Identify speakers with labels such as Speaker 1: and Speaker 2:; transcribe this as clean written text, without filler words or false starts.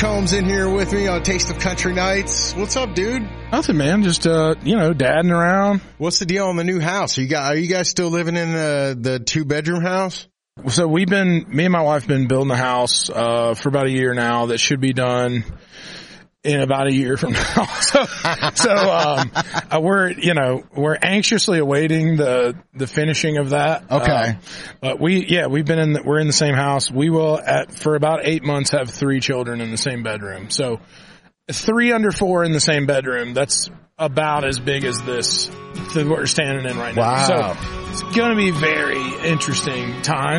Speaker 1: Combs in here with me on Taste of Country Nights. What's up, dude?
Speaker 2: Nothing, man. Just, dadding around.
Speaker 1: What's the deal on the new house? Are you guys still living in the 2-bedroom house?
Speaker 2: So me and my wife been building the house, for about a year now. That should be done in about a year from now. We're anxiously awaiting the finishing of that.
Speaker 1: Okay.
Speaker 2: But we're in the same house. We will for about 8 months have 3 children in the same bedroom. So 3 under 4 in the same bedroom. That's about as big as this that we're standing in right now.
Speaker 1: Wow.
Speaker 2: So it's going to be very interesting time.